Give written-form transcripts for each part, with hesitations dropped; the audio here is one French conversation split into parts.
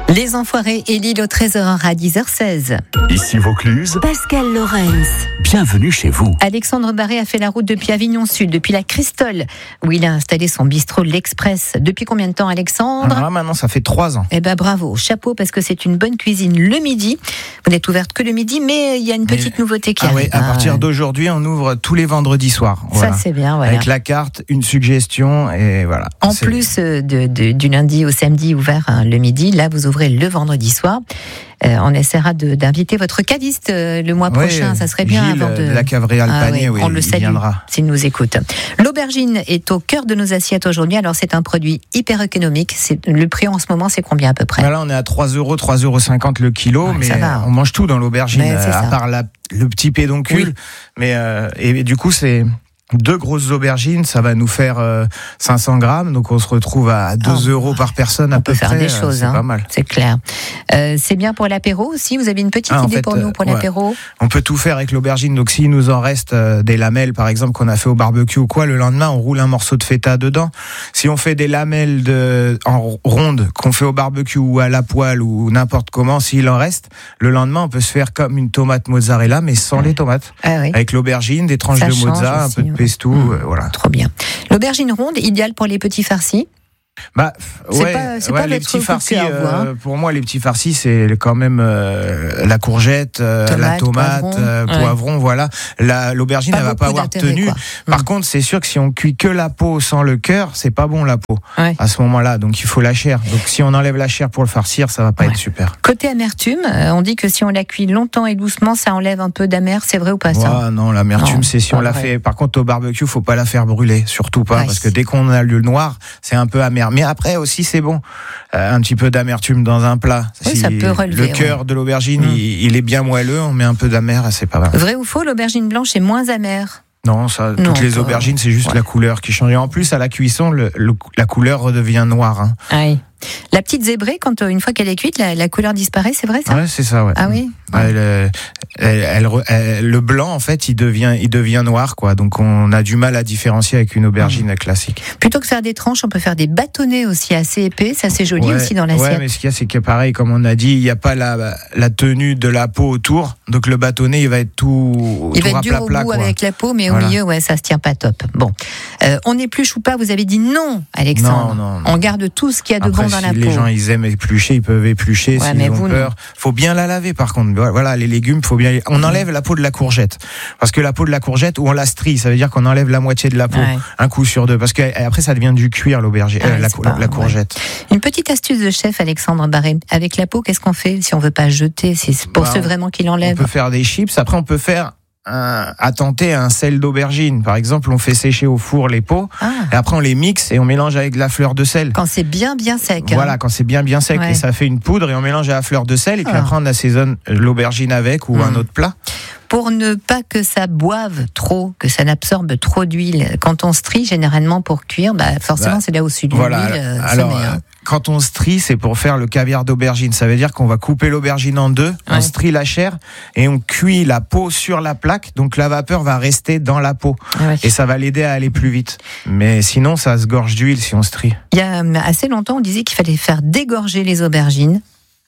Les Enfoirés et l'île au trésor à 10h16. Ici Vaucluse, Pascal Lorenz. Bienvenue chez vous. Alexandre Barré a fait la route depuis Avignon Sud, depuis la Cristole, où il a installé son bistrot L'Express. Depuis combien de temps, Alexandre ? Maintenant, ça fait 3 ans. Eh ben bravo, chapeau, parce que c'est une bonne cuisine le midi. Vous n'êtes ouverte que le midi, mais il y a une petite nouveauté qui arrive. Oui, à partir d'aujourd'hui, on ouvre tous les vendredis soirs. Voilà. Ça, c'est bien, voilà. Avec la carte, une suggestion, et voilà. En plus du lundi au samedi ouvert le midi, là, vous ouvrez le vendredi soir. On essaiera d'inviter votre caviste le mois prochain, ça serait bien. Gilles, avant de la Cavrier Alpanier, on le salue s'il nous écoute. L'aubergine est au cœur de nos assiettes aujourd'hui. Alors c'est un produit hyper économique. Le prix en ce moment, c'est combien à peu près ? Là, on est à 3,50 € le kilo, mais on mange tout dans l'aubergine, à part le petit pédoncule. Oui. Et du coup, c'est 2 grosses aubergines, ça va nous faire 500 grammes, donc on se retrouve à 2 € par personne à peu près. On peut faire des choses, c'est pas mal. C'est clair. C'est bien pour l'apéro aussi, vous avez une petite idée pour nous, pour l'apéro ? On peut tout faire avec l'aubergine, donc s'il nous en reste des lamelles, par exemple, qu'on a fait au barbecue ou quoi, le lendemain, on roule un morceau de feta dedans. Si on fait des lamelles en ronde, qu'on fait au barbecue ou à la poêle ou n'importe comment, s'il en reste, le lendemain, on peut se faire comme une tomate mozzarella, mais sans les tomates. Avec l'aubergine, des tranches de mozza, un peu de pesto, voilà. Trop bien. L'aubergine ronde, idéale pour les petits farcis. C'est pas les petits farcis. Pour moi, les petits farcis, c'est quand même la courgette, la tomate, poivron, voilà. L'aubergine, elle va pas avoir de tenue. Par contre, c'est sûr que si on cuit que la peau sans le cœur, c'est pas bon la peau à ce moment-là. Donc il faut la chair. Donc si on enlève la chair pour le farcir, ça va pas être super. Côté amertume, on dit que si on la cuit longtemps et doucement, ça enlève un peu d'amer. C'est vrai ou pas ça ? Non, l'amertume, c'est si on la fait. Par contre, au barbecue, faut pas la faire brûler, surtout pas, parce que dès qu'on a le noir, c'est un peu amer. Mais après aussi, c'est bon. Un petit peu d'amertume dans un plat. Si ça peut relever. Le cœur de l'aubergine, il est bien moelleux, on met un peu d'amer, c'est pas mal. Vrai ou faux, l'aubergine blanche est moins amère ? Non, toutes les aubergines, c'est juste la couleur qui change. Et en plus, à la cuisson, la couleur redevient noire. Oui. La petite zébrée, une fois qu'elle est cuite, la couleur disparaît, c'est vrai ça ? Ouais, c'est ça, ouais. Ah oui. Le blanc, en fait, il devient noir, quoi. Donc, on a du mal à différencier avec une aubergine classique. Plutôt que faire des tranches, on peut faire des bâtonnets aussi assez épais. Ça, c'est joli aussi dans l'assiette. Ouais, mais ce qu'il y a, c'est que pareil, comme on a dit, il n'y a pas la tenue de la peau autour. Donc, le bâtonnet, il va être tout il va être dur au bout avec la peau, mais au milieu, ça se tient pas top. Bon. On épluche ou pas ? Vous avez dit non, Alexandre. Non. On garde tout ce qu'il y a de bon dans la peau. Si les gens, ils aiment éplucher, ils peuvent éplucher. S'ils ont peur. Faut bien la laver, par contre. Voilà, les légumes, faut bien. On enlève la peau de la courgette. Parce que la peau de la courgette, ou on la strie, ça veut dire qu'on enlève la moitié de la peau. Un coup sur 2. Parce que après, ça devient du cuir, l'aubergine, la courgette. Une petite astuce de chef, Alexandre Barré. Avec la peau, qu'est-ce qu'on fait si on veut pas jeter ? C'est pour ceux vraiment qui l'enlèvent. On peut faire des chips. Après, on peut faire tenter un sel d'aubergine. Par exemple, on fait sécher au four les peaux, et après on les mixe et on mélange avec de la fleur de sel. Quand c'est bien sec. Voilà, quand c'est bien sec, et ça fait une poudre, et on mélange à la fleur de sel, et puis après on assaisonne l'aubergine avec, ou un autre plat. Pour ne pas que ça boive trop, que ça n'absorbe trop d'huile. Quand on se trie, généralement pour cuire, forcément c'est là où l'huile se met. Quand on se trie, c'est pour faire le caviar d'aubergine. Ça veut dire qu'on va couper l'aubergine en 2, on se trie la chair et on cuit la peau sur la plaque. Donc la vapeur va rester dans la peau et ça va l'aider à aller plus vite. Mais sinon, ça se gorge d'huile si on se trie. Il y a assez longtemps, on disait qu'il fallait faire dégorger les aubergines.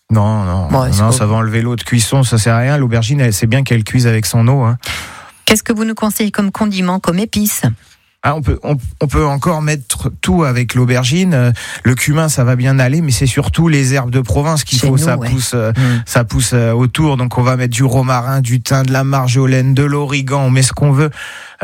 Non, ça va enlever l'eau de cuisson, ça sert à rien. L'aubergine, c'est bien qu'elle cuise avec son eau. Qu'est-ce que vous nous conseillez comme condiment, comme épice ? On peut encore mettre tout avec l'aubergine. Le cumin, ça va bien aller, mais c'est surtout les herbes de Provence qu'il faut. Ça pousse autour. Donc on va mettre du romarin, du thym, de la marjolaine, de l'origan. On met ce qu'on veut.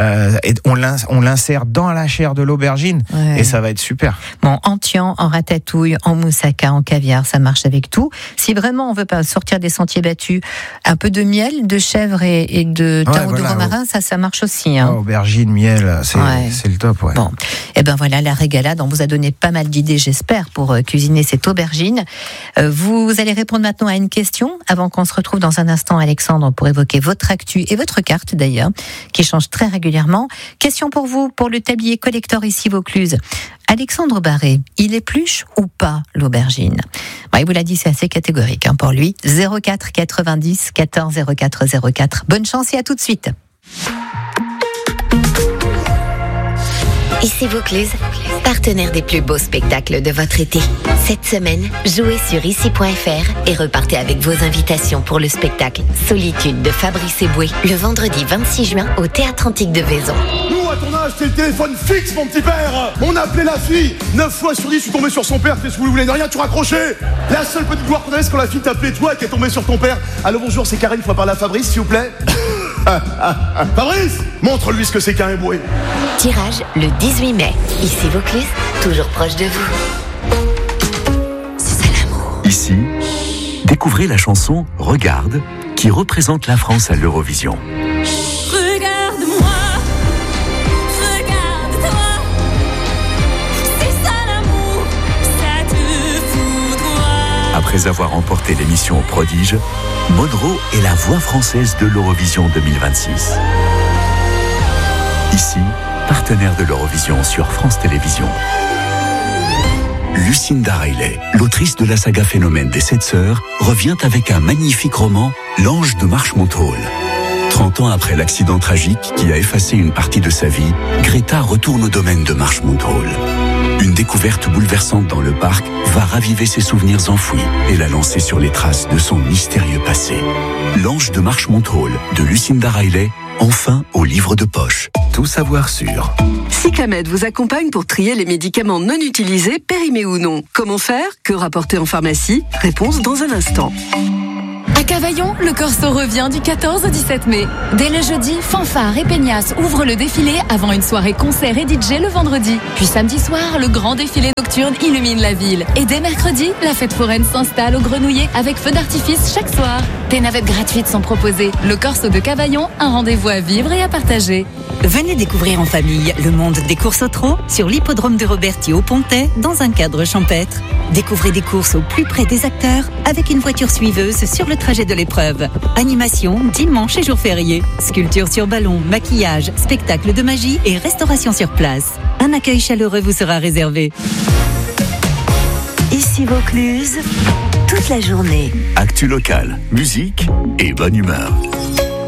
Et on l'insère dans la chair de l'aubergine et ça va être super. Bon, en tian, en ratatouille, en moussaka, en caviar, ça marche avec tout. Si vraiment on veut pas sortir des sentiers battus, un peu de miel, de chèvre et de thym ou de romarin, ça marche aussi. Aubergine, miel, c'est le top. Bon, et ben voilà, la régalade. On vous a donné pas mal d'idées, j'espère, pour cuisiner cette aubergine. Vous allez répondre maintenant à une question avant qu'on se retrouve dans un instant, Alexandre, pour évoquer votre actu et votre carte d'ailleurs, qui change très régulièrement. Question pour vous, pour le tablier collector ici Vaucluse. Alexandre Barré, il épluche ou pas l'aubergine ? Il vous l'a dit, c'est assez catégorique pour lui. 04 90 14 04 04. Bonne chance et à tout de suite. Ici Vaucluse. partenaire des plus beaux spectacles de votre été. Cette semaine, jouez sur ici.fr et repartez avec vos invitations pour le spectacle Solitude de Fabrice Eboué, le vendredi 26 juin au Théâtre Antique de Vaison. Nous, à ton âge, c'est le téléphone fixe, mon petit père. On appelait la fille. 9 fois sur 10, je suis tombé sur son père. Qu'est-ce que vous voulez de rien, tu raccrochais. La seule petite gloire qu'on avait, c'est quand la fille t'appelait toi et qu'elle est tombée sur ton père. Allô, bonjour, c'est Karine, faut parler à Fabrice, s'il vous plaît. Fabrice, montre-lui ce que c'est qu'un éboué. Tirage le 18 mai. Ici Vaucluse, toujours proche de vous. C'est ça l'amour. Ici, découvrez la chanson Regarde qui représente la France à l'Eurovision. Regarde-moi, regarde-toi, c'est ça l'amour, ça te foudroie. Après avoir remporté l'émission Prodige, Monroe est la voix française de l'Eurovision 2026. Ici, partenaire de l'Eurovision sur France Télévisions. Lucinda Riley, l'autrice de la saga Phénomène des 7 sœurs, revient avec un magnifique roman, L'Ange de Marshmont-Hall. 30 ans après l'accident tragique qui a effacé une partie de sa vie, Greta retourne au domaine de Marshmont-Hall. Une découverte bouleversante dans le parc va raviver ses souvenirs enfouis et la lancer sur les traces de son mystérieux passé. L'Ange de Marshmont-Hall de Lucinda Riley, enfin au livre de poche. Tout savoir sur. Cyclamed vous accompagne pour trier les médicaments non utilisés, périmés ou non. Comment faire? Que rapporter en pharmacie? Réponse dans un instant. À Cavaillon, le Corso revient du 14 au 17 mai. Dès le jeudi, Fanfare et Peignasse ouvrent le défilé avant une soirée concert et DJ le vendredi. Puis samedi soir, le grand défilé nocturne illumine la ville. Et dès mercredi, la fête foraine s'installe au Grenouillet avec feux d'artifice chaque soir. Des navettes gratuites sont proposées. Le Corso de Cavaillon, un rendez-vous à vivre et à partager. Venez découvrir en famille le monde des courses au trot sur l'hippodrome de Roberti au Pontet dans un cadre champêtre. Découvrez des courses au plus près des acteurs avec une voiture suiveuse sur le trajet de l'épreuve. Animation dimanche et jour férié. Sculpture sur ballon, maquillage, spectacle de magie et restauration sur place. Un accueil chaleureux vous sera réservé. Ici Vaucluse, toute la journée. Actu locale, musique et bonne humeur.